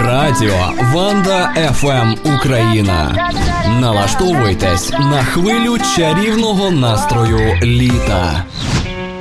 Радіо Ванда ФМ Україна. Налаштовуйтесь на хвилю чарівного настрою літа.